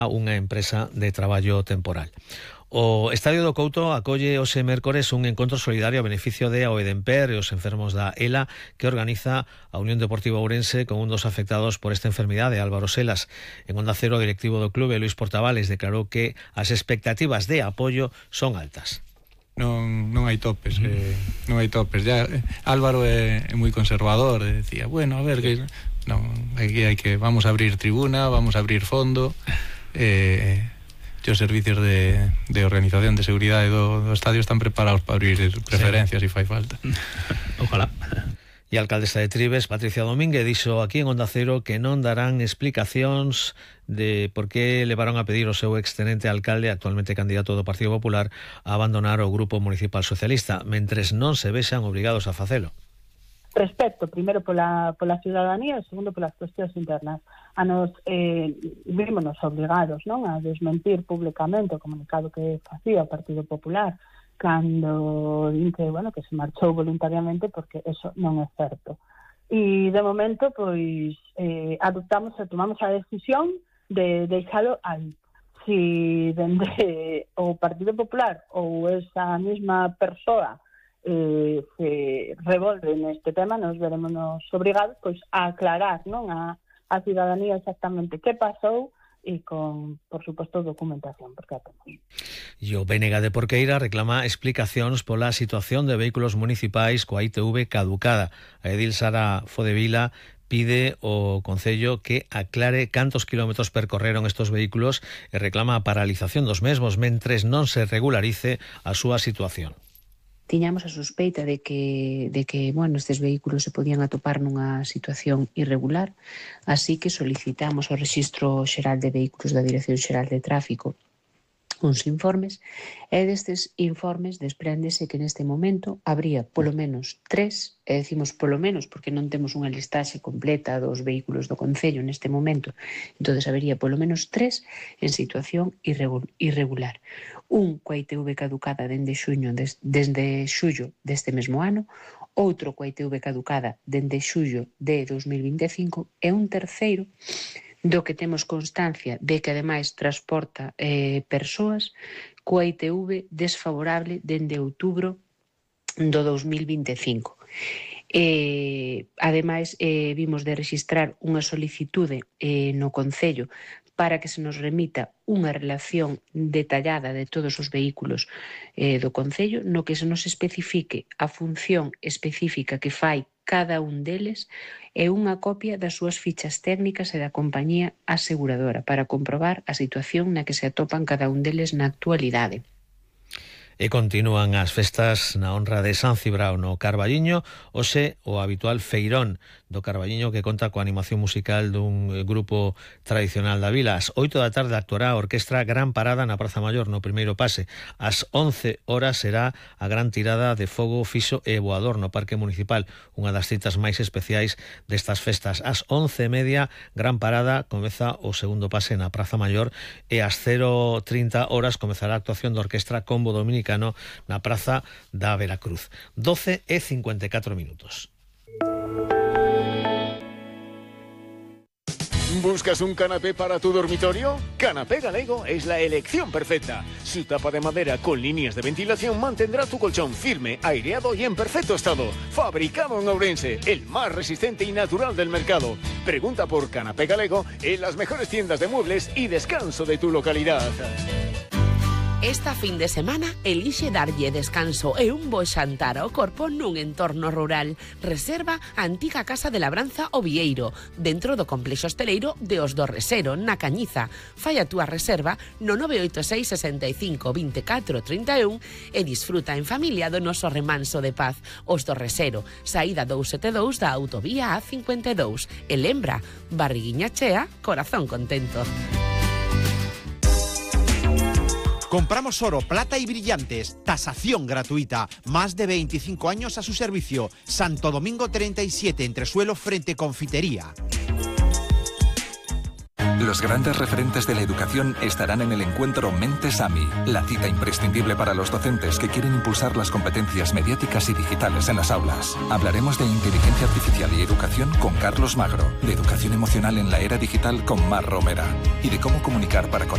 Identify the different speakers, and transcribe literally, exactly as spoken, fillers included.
Speaker 1: unha empresa de traballo temporal. O Estadio do Couto acolle hoxe mércores un encontro solidario a beneficio de Oedemper e os enfermos da E L A que organiza a Unión Deportiva Ourense con un dos afectados por esta enfermidade, Álvaro Selas. En Onda Cero, o directivo do clube, Luís Portavales, declarou que as expectativas de apoio son altas.
Speaker 2: Non, non hai topes, eh, non hai topes. Ya, eh, Álvaro é, é moi conservador, e decía, bueno, a ver, que non, aquí hai que, vamos a abrir tribuna, vamos a abrir fondo, eh, os servicios de, de organización de seguridade do, do estadio están preparados para abrir preferencias se sí. fai falta.
Speaker 3: Ojalá.
Speaker 1: E a alcaldesa de Trives, Patricia Domínguez, dixo aquí en Onda Cero que non darán explicacións de por que levaron a pedir o seu excelente alcalde, actualmente candidato do Partido Popular, a abandonar o Grupo Municipal Socialista, mentres non se vexan obrigados a facelo.
Speaker 4: Respecto, primeiro, pola, pola ciudadanía e segundo, polas cuestións internas. A nos, eh, vímonos obrigados, non, a desmentir públicamente o comunicado que facía o Partido Popular cando din que, bueno, que se marchou voluntariamente, porque eso non é certo. E, de momento, pois, eh, adoptamos e tomamos a decisión de deixalo aí. Si dende o Partido Popular ou esa mesma persoa Eh, se revolve neste tema, nos veremos obrigados pois a aclarar, non, a, a ciudadanía exactamente que pasou e con, por suposto, documentación, porque a temos.
Speaker 1: E o B N G de Porqueira reclama explicacións pola situación de vehículos municipais coa I T V caducada. A Edil Sara Fodevila pide ao Concello que aclare cantos kilómetros percorreron estos vehículos e reclama a paralización dos mesmos mentres non se regularice a súa situación.
Speaker 5: Tiñamos a sospeita de que, de que bueno, estes vehículos se podían atopar nunha situación irregular, así que solicitamos ao Rexistro Xeral de Vehículos da Dirección Xeral de Tráfico uns informes, e destes informes despréndese que neste momento habría polo menos tres, e decimos polo menos porque non temos unha listaxe completa dos vehículos do Concello neste momento, entonces habería polo menos tres en situación irregular. Un coa I T V caducada dende xuño, des, desde xullo deste mesmo ano, outro coa I T V caducada dende xullo de dos mil vinte e cinco e un terceiro do que temos constancia de que ademais transporta eh, persoas coa I T V desfavorable dende outubro do dos mil vinte e cinco. Eh, ademais, eh, vimos de registrar unha solicitude eh, no Concello para que se nos remita unha relación detallada de todos os vehículos eh, do Concello, no que se nos especifique a función específica que fai cada un deles e unha copia das súas fichas técnicas e da compañía aseguradora para comprobar a situación na que se atopan cada un deles na actualidade.
Speaker 1: E continúan as festas na honra de San Cibrao no Carballiño, hoxe o habitual feirón do Carballiño que conta coa animación musical dun grupo tradicional da vila. Ás oito da tarde actuará a orquestra Gran Parada na Praza Maior no primeiro pase. Ás once horas será a gran tirada de fogo, fixo e voador no Parque Municipal, unha das citas máis especiais destas festas. Ás once e media, Gran Parada, comeza o segundo pase na Praza Maior e ás cero trinta horas comezará a actuación da orquestra Combo Dominicano na Praza da Veracruz. doce e cincuenta e catro minutos.
Speaker 6: ¿Buscas un canapé para tu dormitorio? Canapé Galego es la elección perfecta. Su tapa de madera con líneas de ventilación mantendrá tu colchón firme, aireado y en perfecto estado. Fabricado en Ourense, el más resistente y natural del mercado. Pregunta por Canapé Galego en las mejores tiendas de muebles y descanso de tu localidad.
Speaker 7: Esta fin de semana elixe darlle descanso e un bo xantar ao corpo nun entorno rural. Reserva a antiga Casa de Labranza O Vieiro, dentro do complexo hosteleiro de Os do Resero, na Cañiza. Fai a túa reserva no nove oito seis, sesenta e cinco, veinticuatro, treinta e un e disfruta en familia do noso remanso de paz. Os do Resero, saída dous sete dous da autovía A cincuenta e dous. E lembra, barriguiña chea, corazón contento.
Speaker 8: Compramos oro, plata y brillantes. Tasación gratuita. Más de veinticinco años a su servicio. Santo Domingo treinta y siete, entresuelo frente Confitería.
Speaker 9: Los grandes referentes de la educación estarán en el encuentro Mentes AMI, la cita imprescindible para los docentes que quieren impulsar las competencias mediáticas y digitales en las aulas. Hablaremos de inteligencia artificial y educación con Carlos Magro, de educación emocional en la era digital con Mar Romera y de cómo comunicar para conectar